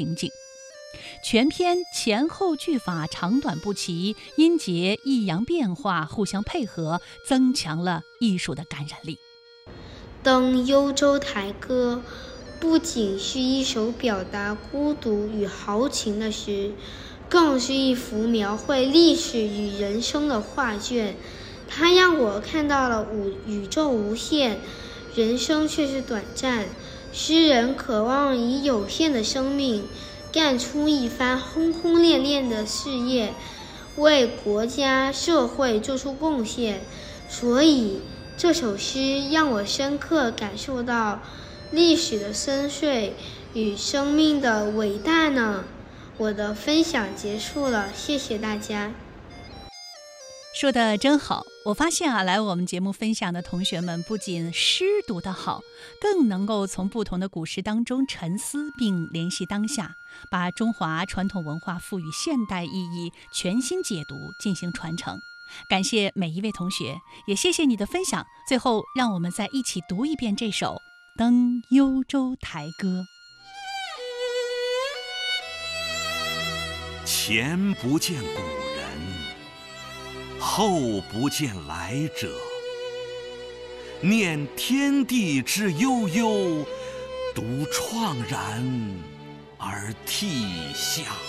情景。全篇前后句法长短不齐，音节抑扬变化，互相配合，增强了艺术的感染力。 登幽州台歌不仅是一首表达孤独与豪情的诗，更是一幅描绘历史与人生的画卷。它让我看到了宇宙无限，人生却是短暂。诗人渴望以有限的生命干出一番轰轰烈烈的事业，为国家社会做出贡献。所以这首诗让我深刻感受到历史的深邃与生命的伟大呢。我的分享结束了，谢谢大家。 说得真好，我发现来我们节目分享的同学们不仅诗读得好，更能够从不同的古诗当中沉思并联系当下，把中华传统文化赋予现代意义，全新解读进行传承。感谢每一位同学，也谢谢你的分享。最后让我们再一起读一遍这首《登幽州台歌》。 前不见古人，后不见来者。念天地之悠悠，独怆然而涕下。